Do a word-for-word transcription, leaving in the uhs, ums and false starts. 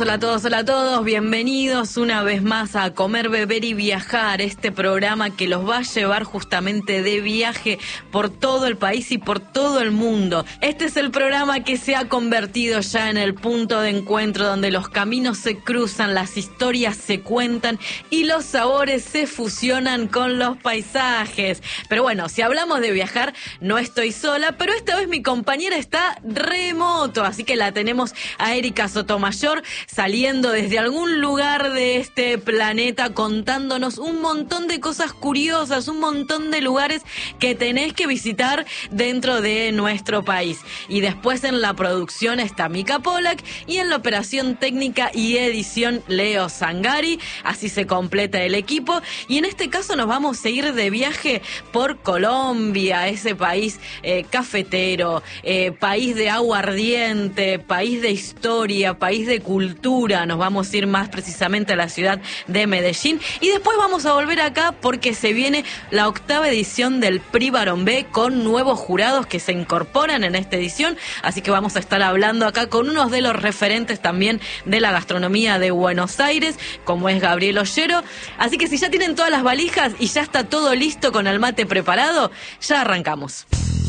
Hola a todos, hola a todos, bienvenidos una vez más a Comer, Beber y Viajar, este programa que los va a llevar justamente de viaje por todo el país y por todo el mundo. Este es el programa que se ha convertido ya en el punto de encuentro donde los caminos se cruzan, las historias se cuentan y los sabores se fusionan con los paisajes. Pero bueno, si hablamos de viajar, no estoy sola, pero esta vez mi compañera está remoto, así que la tenemos a Erika Sotomayor, saliendo desde algún lugar de este planeta contándonos un montón de cosas curiosas, un montón de lugares que tenés que visitar dentro de nuestro país. Y después en la producción está Mika Polak y en la operación técnica y edición Leo Zangari. Así se completa el equipo y en este caso nos vamos a ir de viaje por Colombia, ese país eh, cafetero, eh, país de agua ardiente, país de historia, país de cultura. Nos vamos a ir más precisamente a la ciudad de Medellín y después vamos a volver acá porque se viene la octava edición del Prix Barombé con nuevos jurados que se incorporan en esta edición, así que vamos a estar hablando acá con unos de los referentes también de la gastronomía de Buenos Aires, como es Gabriel Ollero. Así que si ya tienen todas las valijas y ya está todo listo con el mate preparado, ya arrancamos.